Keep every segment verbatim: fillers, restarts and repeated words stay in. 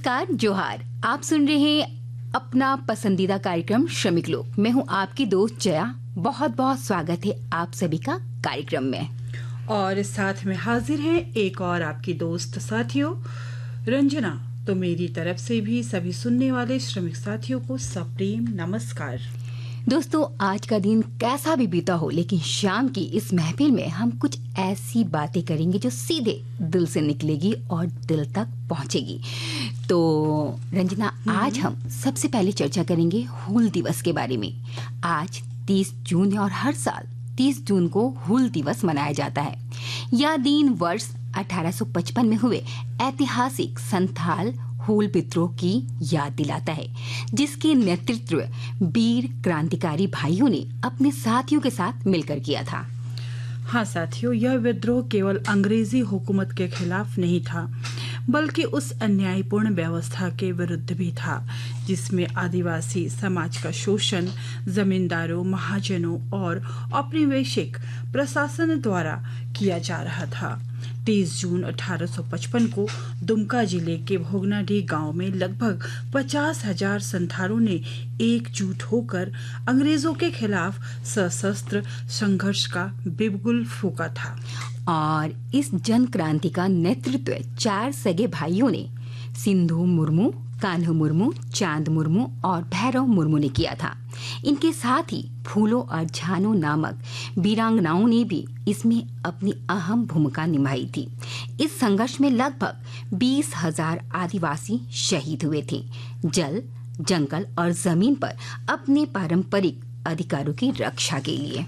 नमस्कार, जोहार। आप सुन रहे हैं अपना पसंदीदा कार्यक्रम श्रमिक लोक। मैं हूं आपकी दोस्त जया। बहुत बहुत स्वागत है आप सभी का कार्यक्रम में। और साथ में हाजिर है एक और आपकी दोस्त साथियों रंजना। तो मेरी तरफ से भी सभी सुनने वाले श्रमिक साथियों को सप्रेम नमस्कार। दोस्तों, आज का दिन कैसा भी बीता हो, लेकिन शाम की इस महफिल में हम कुछ ऐसी बातें करेंगे जो सीधे दिल से निकलेगी और दिल तक पहुंचेगी। तो रंजना, आज हम सबसे पहले चर्चा करेंगे हूल दिवस के बारे में। आज तीस जून है और हर साल तीस जून को हूल दिवस मनाया जाता है। यह दिन वर्ष अठारह सौ पचपन में हुए ऐतिहासिक संथाल हूल विद्रोह की याद दिलाता है, जिसके नेतृत्व वीर क्रांतिकारी भाइयों ने अपने साथियों के साथ मिलकर किया था। हाँ साथियों, यह विद्रोह केवल अंग्रेजी हुकूमत के खिलाफ नहीं था, बल्कि उस अन्यायपूर्ण व्यवस्था के विरुद्ध भी था जिसमें आदिवासी समाज का शोषण जमींदारों, महाजनों और औपनिवेशिक प्रशासन द्वारा किया जा रहा था। तीस जून अठारह सौ पचपन को दुमका जिले के भोगनाडीह गांव में लगभग पचास हजार संथालों ने एकजुट होकर अंग्रेजों के खिलाफ सशस्त्र संघर्ष का बिगुल फूंका था। और इस जन क्रांति का नेतृत्व चार सगे भाइयों ने, सिंधु मुर्मू, कान्हू मुर्मू, चांद मुर्मू और भैरव मुर्मू ने किया था। इनके साथ ही फूलों और झानो नामक वीरांगनाओं ने भी इसमें अपनी अहम भूमिका निभाई थी। इस संघर्ष में लगभग बीस हजार आदिवासी शहीद हुए थे, जल, जंगल और जमीन पर अपने पारंपरिक अधिकारों की रक्षा के लिए।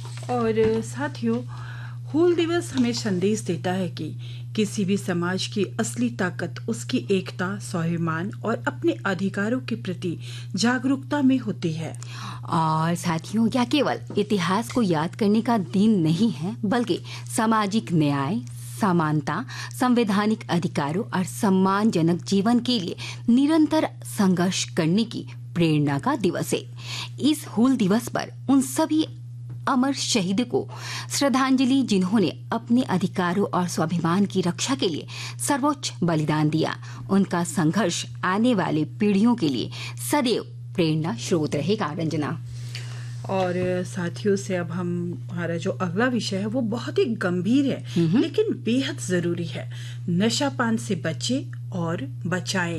और साथियों, हूल दिवस हमें संदेश देता है कि किसी भी समाज की असली ताकत उसकी एकता, स्वाभिमान और अपने अधिकारों के प्रति जागरूकता में होती है। और साथियों, यह केवल इतिहास को याद करने का दिन नहीं है, बल्कि सामाजिक न्याय, समानता, संवैधानिक अधिकारों और सम्मानजनक जीवन के लिए निरंतर संघर्ष करने की प्रेरणा का दिवस है। इस हूल दिवस पर उन सभी अमर शहीद को श्रद्धांजलि जिन्होंने अपने अधिकारों और स्वाभिमान की रक्षा के लिए सर्वोच्च बलिदान दिया। उनका संघर्ष आने वाले पीढ़ियों के लिए सदैव प्रेरणा स्रोत रहेगा। रंजना, और साथियों से अब हम हमारा जो अगला विषय है वो बहुत ही गंभीर है लेकिन बेहद जरूरी है। नशा पान से बचे और बचाएं।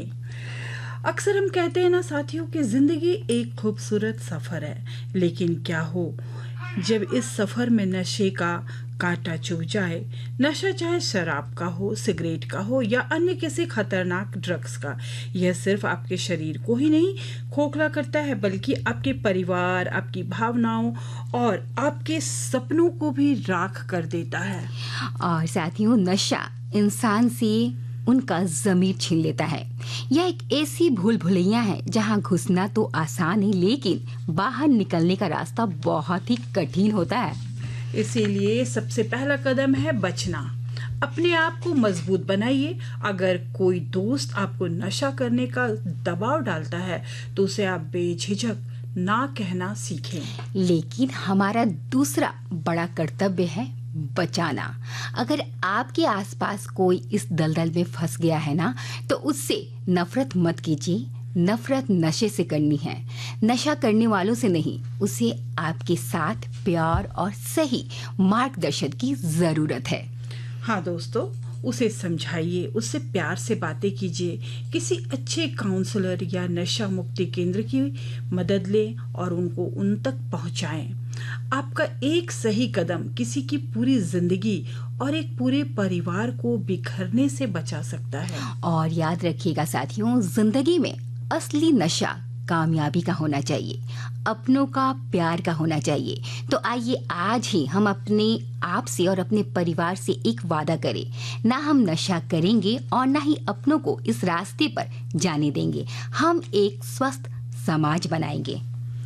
अक्सर हम कहते हैं ना साथियों कि जिंदगी एक खूबसूरत सफर है, लेकिन क्या हो जब इस सफर में नशे का कांटा चुभ जाए। नशा चाहे शराब का हो, सिगरेट का हो या अन्य किसी खतरनाक ड्रग्स का, यह सिर्फ आपके शरीर को ही नहीं खोखला करता है, बल्कि आपके परिवार, आपकी भावनाओं और आपके सपनों को भी राख कर देता है। और साथियों, नशा इंसान से उनका ज़मीर छीन लेता है। यह एक ऐसी भूल भुलैया है जहां घुसना तो आसान है, लेकिन बाहर निकलने का रास्ता बहुत ही कठिन होता है। इसीलिए सबसे पहला कदम है बचना। अपने आप को मजबूत बनाइए। अगर कोई दोस्त आपको नशा करने का दबाव डालता है तो उसे आप बेझिझक ना कहना सीखें। लेकिन हमारा दूसरा बड़ा कर्तव्य है बचाना। अगर आपके आसपास कोई इस दलदल में फंस गया है ना, तो उससे नफरत मत कीजिए। नफरत नशे से करनी है, नशा करने वालों से नहीं। उसे आपके साथ प्यार और सही मार्गदर्शन की जरूरत है। हाँ दोस्तों, उसे समझाइए, उससे प्यार से बातें कीजिए। किसी अच्छे काउंसलर या नशा मुक्ति केंद्र की मदद लें और उनको उन तक पहुंचाएं। आपका एक सही कदम किसी की पूरी जिंदगी और एक पूरे परिवार को बिखरने से बचा सकता है। और याद रखिएगा साथियों, जिंदगी में असली नशा कामयाबी का होना चाहिए, अपनों का प्यार का होना चाहिए। तो आइए आज ही हम अपने आप से और अपने परिवार से एक वादा करें, ना हम नशा करेंगे और ना ही अपनों को इस रास्ते पर जाने देंगे। हम एक स्वस्थ समाज बनाएंगे।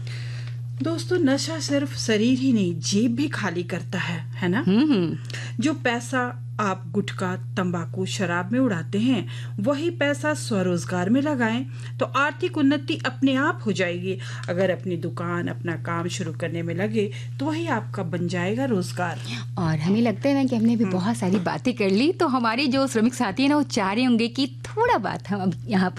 दोस्तों, नशा सिर्फ शरीर ही नहीं, जेब भी खाली करता है, है ना? जो पैसा आप गुटखा, तंबाकू, शराब में उड़ाते हैं, वही पैसा स्वरोजगार में लगाएं तो आर्थिक उन्नति अपने आप हो जाएगी। अगर अपनी दुकान, अपना काम शुरू करने में लगे तो वही आपका बन जाएगा रोजगार। और हमें लगता है ना कि हमने भी बहुत सारी बातें कर ली, तो हमारे जो श्रमिक साथी है ना, वो चाह रहे होंगे कि थोड़ा बात हम अब यहाँ पर